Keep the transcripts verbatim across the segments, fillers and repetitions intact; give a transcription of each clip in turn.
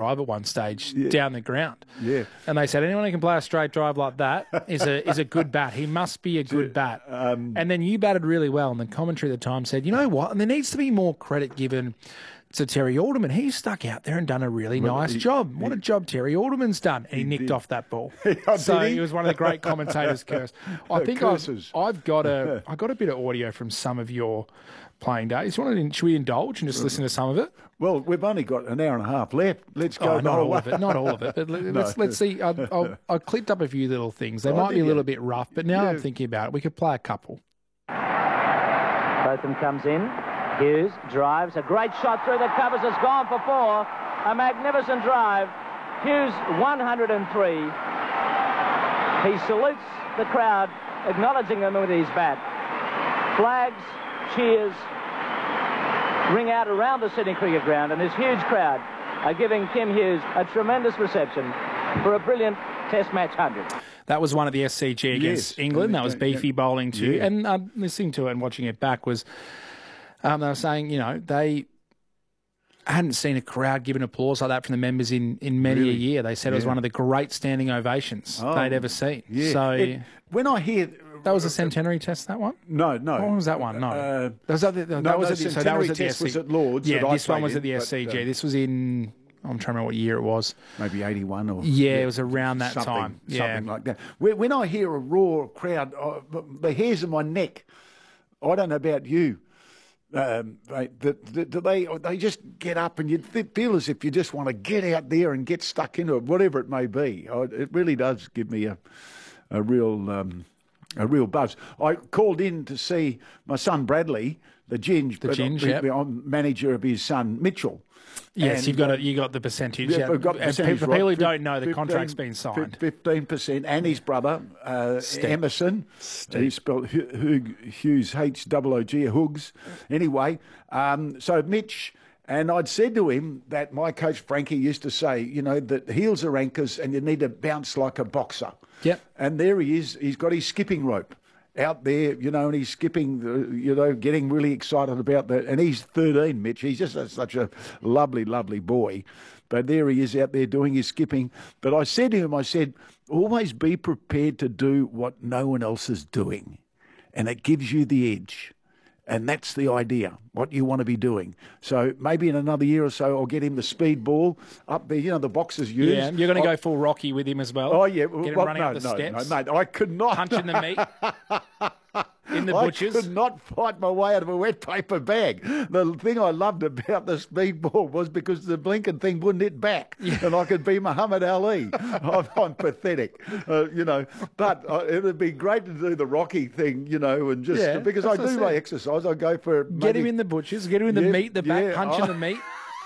drive at one stage Yeah. down the ground. Yeah. And they said, anyone who can play a straight drive like that is a is a good bat. He must be a good bat. Um, and then you batted really well, and the commentary at the time said, you know what? And there needs to be more credit given to Terry Alderman. He stuck out there and done a really Well, nice he- job. What he- a job Terry Alderman's done. And he, He nicked did. off that ball. Oh, so did he? he was one of the great commentators' curse. I The think I've, curses. I've got a I got a bit of audio from some of your playing days. You want to, should we indulge and just listen to some of it? Well, we've only got an hour and a half left. Let's go Oh, the not whole all way. of it, not all of it. But let's let's see. I, I, I clipped up a few little things. They Oh, might did be a you? little bit rough, but now I'm Yeah. thinking about it. We could play a couple. Botham comes in. Hughes drives. A great shot through the covers. It's gone for four. A magnificent drive. Hughes one hundred three. He salutes the crowd, acknowledging them with his bat. Flags, cheers ring out around the Sydney Cricket Ground, and this huge crowd are giving Kim Hughes a tremendous reception for a brilliant Test match one hundred. That was one of the S C G against Yes. England. That And was they- beefy bowling too. Yeah. And uh, listening to it and watching it back was, um, they were saying, you know, they hadn't seen a crowd giving applause like that from the members in, in many Really? a year. They said it was Yeah. one of the great standing ovations Oh, they'd ever seen. Yeah. So It- when I hear that was a centenary test, that one? no, no. What was that one? No. Uh, that was at the, that no, was no, at the, so that centenary was at the test S C G. was at Lords Yeah, that I this one played was at the in, S C G. but, uh, This was in, I'm trying to remember what year it was. maybe eighty-one or Yeah, it was around that something, time. Yeah. something like that. When, when I hear a roar crowd, uh, the hairs on my neck. I don't know about you. Um, they, the, the, do they they just get up and you feel as if you just want to get out there and get stuck into it, whatever it may be. I, it really does give me a a real um, a real buzz. I called in to see my son Bradley, the Ginge. The but Ginge, I'm, yep. I'm manager of his son Mitchell. Yes, And, you've got uh, it. You got the percentage. Yeah, Yeah, we've got the And percentage for right. people who Fif- don't know, the fifteen contract's been signed. Fifteen percent, and his brother uh, Emerson. He spelled Hu- Hug- Hughes H O O G Hughes. Anyway, um, so Mitch. And I'd said to him that my coach Frankie used to say, you know, that heels are anchors and you need to bounce like a boxer. Yep. And there he is. He's got his skipping rope out there, you know, and he's skipping, uh, you know, getting really excited about that. And he's thirteen, Mitch. He's just a, such a lovely, lovely boy. But there he is out there doing his skipping. But I said to him, I said, always be prepared to do what no one else is doing. And it gives you the edge. And that's the idea, what you want to be doing. So maybe in another year or so, I'll get him the speed ball up there. You know, the boxers use. Yeah, you're going to I'll- go full Rocky with him as well. Oh, yeah. Get him well, running no, up the no, steps, no, mate, I could not. punching the meat in the I butchers. could not fight my way out of a wet paper bag. The thing I loved about the speedball was because the blinking thing wouldn't hit back, and I could be Muhammad Ali. I'm, I'm pathetic, uh, you know. But uh, it would be great to do the Rocky thing, you know, and just Yeah, because I that's what do I my said. exercise, I go for Get him maybe- in the butchers. Get him in the Yeah, meat, the back, yeah, punching oh. the meat.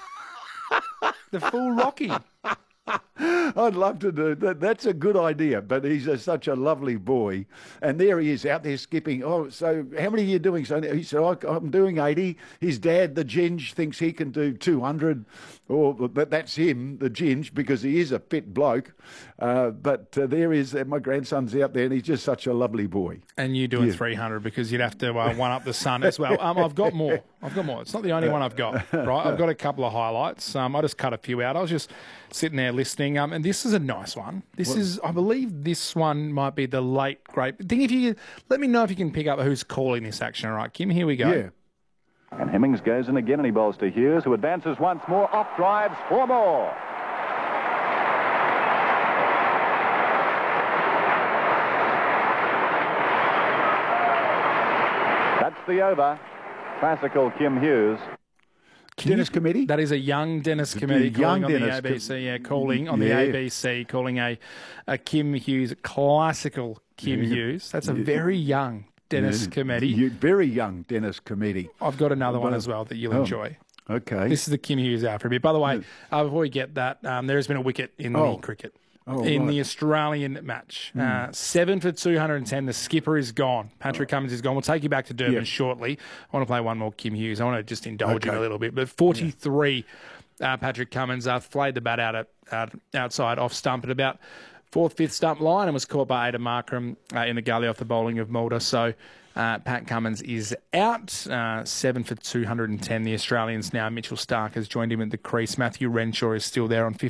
The full Rocky. I'd love to do that. That's a good idea, but he's a, such a lovely boy. And there he is out there skipping. Oh, so how many are you doing? So he said, oh, I'm doing eighty. His dad, the Ginge, thinks he can do two hundred. Or but that's him, the Ginge, because he is a fit bloke. Uh, but uh, there is, uh, my grandson's out there, and he's just such a lovely boy. And you doing Yeah. three hundred because you'd have to uh, one up the sun as well. Um, I've got more. I've got more. It's not the only one I've got, right? I've got a couple of highlights. Um, I just cut a few out. I was just sitting there listening. Um, and this is a nice one. This is, I believe this one might be the late, great. Think if you, let me know if you can pick up who's calling this action. All right, Kim, here we go. Yeah. And Hemmings goes in again and he bowls to Hughes, who advances once more, off drives, four more. That's the over. Classical Kim Hughes. Dennis Committee? That is a young Dennis Committee young calling on Dennis the A B C. Com- Yeah, calling on Yeah. the A B C, calling a, a Kim Hughes, classical Kim Hughes. That's a very young Dennis Committee. You, very young Dennis Committee. I've got another one as well that you'll Oh. enjoy. Okay. This is the Kim Hughes out for a bit. By the way, uh, before we get that, um, there has been a wicket in Oh. the cricket. Oh, in right. the Australian match. Uh, seven for two hundred ten. The skipper is gone. Patrick Cummins is gone. We'll take you back to Durban Yeah. shortly. I want to play one more Kim Hughes. I want to just indulge him Okay. a little bit. But forty-three, uh, Patrick Cummins uh, flayed the bat out at, out outside off stump at about fourth, fifth stump line and was caught by Ada Markram uh, in the gully off the bowling of Mulder. So uh, Pat Cummins is out. Uh, seven for two hundred ten. The Australians now. Mitchell Stark has joined him at the crease. Matthew Renshaw is still there on